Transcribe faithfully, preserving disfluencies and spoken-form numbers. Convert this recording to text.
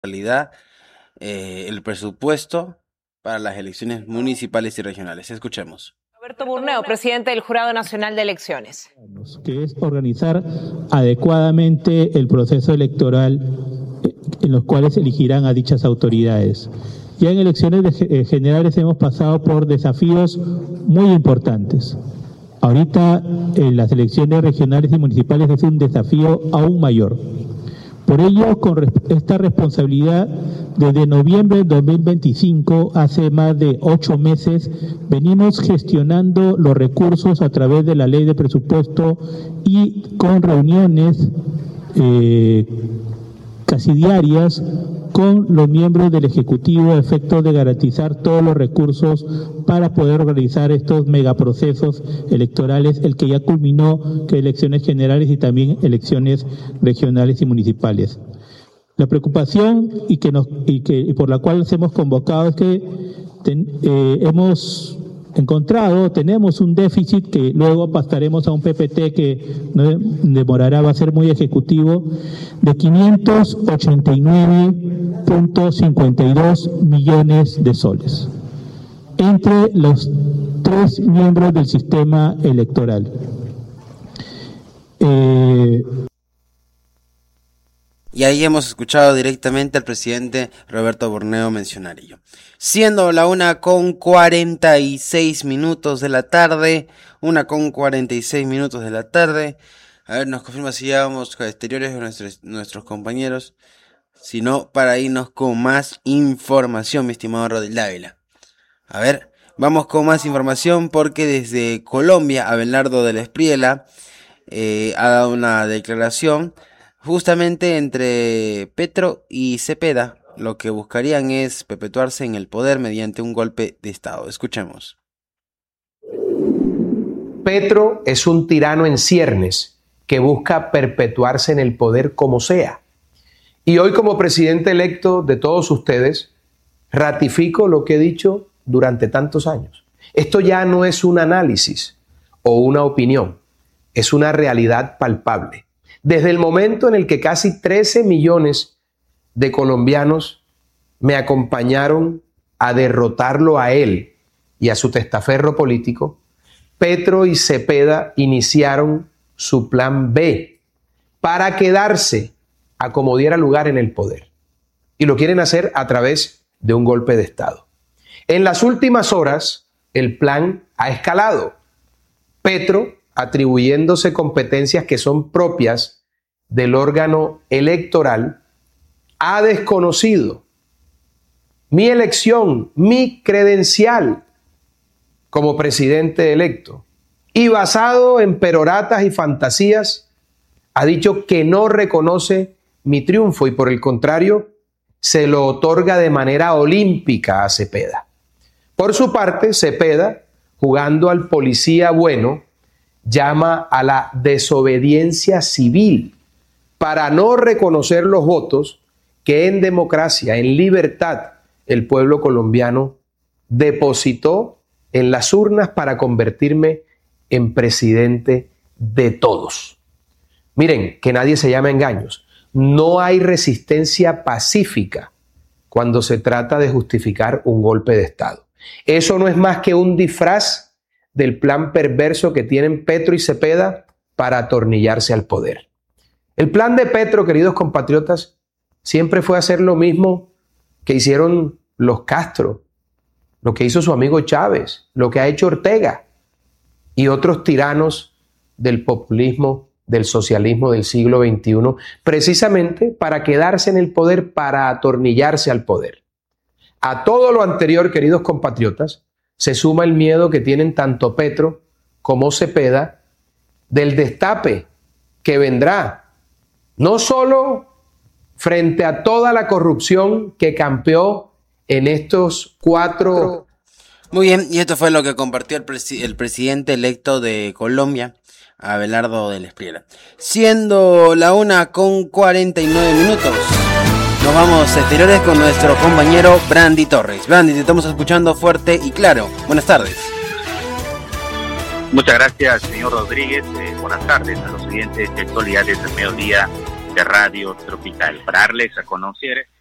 realidad eh, el presupuesto para las elecciones municipales y regionales. Escuchemos. Roberto Burneo, presidente del Jurado Nacional de Elecciones. Que es organizar adecuadamente el proceso electoral en los cuales elegirán a dichas autoridades. Ya en elecciones de generales hemos pasado por desafíos muy importantes. Ahorita en las elecciones regionales y municipales es un desafío aún mayor. Por ello, con esta responsabilidad, desde noviembre de dos mil veinticinco, hace más de ocho meses, venimos gestionando los recursos a través de la ley de presupuesto y con reuniones eh, casi diarias con los miembros del Ejecutivo a efectos de garantizar todos los recursos para poder organizar estos megaprocesos electorales, el que ya culminó que elecciones generales y también elecciones regionales y municipales. La preocupación y que nos y que y por la cual nos hemos convocado es que ten, eh, hemos encontrado, tenemos un déficit que luego pasaremos a un P P T que no demorará, va a ser muy ejecutivo, de quinientos ochenta y nueve punto cincuenta y dos millones de soles entre los tres miembros del sistema electoral. Eh, Y ahí hemos escuchado directamente al presidente Roberto Burneo mencionar ello. Siendo la una con cuarenta y seis minutos de la tarde, una con cuarenta y seis minutos de la tarde. A ver, nos confirma si ya vamos con exteriores de nuestros, nuestros compañeros. Si no, para irnos con más información, mi estimado Rodel Dávila. A ver, vamos con más información porque desde Colombia, Abelardo del Espriella eh, ha dado una declaración. Justamente entre Petro y Cepeda, lo que buscarían es perpetuarse en el poder mediante un golpe de Estado. Escuchemos. Petro es un tirano en ciernes que busca perpetuarse en el poder como sea. Y hoy, como presidente electo de todos ustedes, ratifico lo que he dicho durante tantos años. Esto ya no es un análisis o una opinión, es una realidad palpable. Desde el momento en el que casi trece millones de colombianos me acompañaron a derrotarlo a él y a su testaferro político, Petro y Cepeda iniciaron su plan B para quedarse a como diera lugar en el poder. Y lo quieren hacer a través de un golpe de Estado. En las últimas horas, el plan ha escalado. Petro, atribuyéndose competencias que son propias del órgano electoral, ha desconocido mi elección, mi credencial como presidente electo, y basado en peroratas y fantasías, ha dicho que no reconoce mi triunfo y por el contrario, se lo otorga de manera olímpica a Cepeda. Por su parte, Cepeda, jugando al policía bueno, llama a la desobediencia civil para no reconocer los votos que en democracia, en libertad, el pueblo colombiano depositó en las urnas para convertirme en presidente de todos. Miren, que nadie se llame a engaños. No hay resistencia pacífica cuando se trata de justificar un golpe de Estado. Eso no es más que un disfraz del plan perverso que tienen Petro y Cepeda para atornillarse al poder. El plan de Petro, queridos compatriotas, siempre fue hacer lo mismo que hicieron los Castro, lo que hizo su amigo Chávez, lo que ha hecho Ortega y otros tiranos del populismo, del socialismo del siglo veintiuno, precisamente para quedarse en el poder, para atornillarse al poder. A todo lo anterior, queridos compatriotas, se suma el miedo que tienen tanto Petro como Cepeda del destape que vendrá, no solo frente a toda la corrupción que campeó en estos cuatro... Muy bien, y esto fue lo que compartió el, presi- el presidente electo de Colombia, Abelardo del Espriella. Siendo la una con cuarenta y nueve minutos, nos vamos a exteriores con nuestro compañero Brandy Torres. Brandy, te estamos escuchando fuerte y claro. Buenas tardes. Muchas gracias, señor Rodríguez. Eh, buenas tardes a los oyentes de Actualidades del Mediodía de Radio Tropical. Para darles a conocer